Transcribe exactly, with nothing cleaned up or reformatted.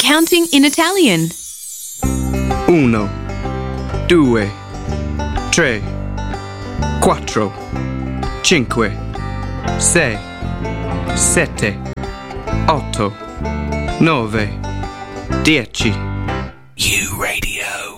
Counting in Italian. Uno, due, tre, quattro, cinque, sei, sette, otto, nove, dieci. U Radio.